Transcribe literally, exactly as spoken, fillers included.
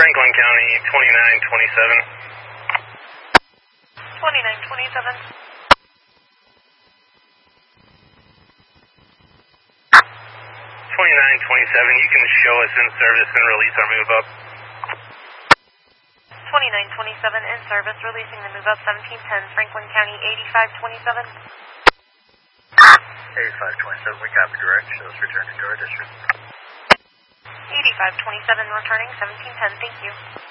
Franklin County, twenty-nine twenty-seven. twenty-nine twenty-seven. twenty-nine twenty-seven, you can show us in service and release our move up. twenty-nine twenty-seven in service, releasing the move up, seventeen ten, Franklin County, eighty-five twenty-seven. eighty-five twenty-seven, we copy direct, show us returning to our district. eighty-five twenty-seven returning, seventeen ten, thank you.